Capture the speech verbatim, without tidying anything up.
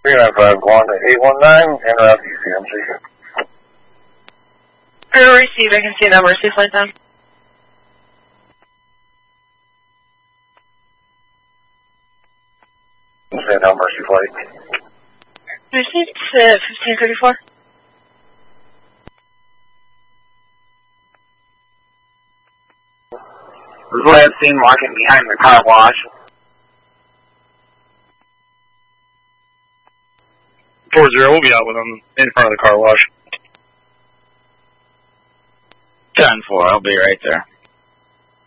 three nine five, go on to eight one nine, and around D C M C. Crew receive, I can see that Mercy flight down. Say now, Mercy flight. Mercy to fifteen thirty-four. There's last seen walking behind the car wash. four zero, we'll be out with them in front of the car wash. ten four, I'll be right there.